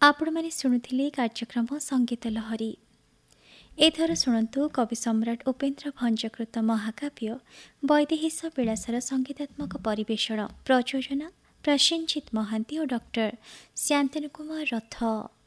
ଆପଣମାନେ ଶୁଣୁଥିଲେ କାର୍ଯ୍ୟକ୍ରମ ସଙ୍ଗୀତ ଲହରୀ। ଏଥର ଶୁଣନ୍ତୁ କବି ସମ୍ରାଟ ଉପେନ୍ଦ୍ର ଭଞ୍ଜକୃତ ମହାକାବ୍ୟ ବୈଦେହୀଶ ବିଳାସର ସଙ୍ଗୀତାତ୍ମକ ପରିବେଷଣ। ପ୍ରଯୋଜନା ପ୍ରସେନଜିତ ମହାନ୍ତି ଓ ଡକ୍ଟର ଶାନ୍ତନୁ କୁମାର ରଥ।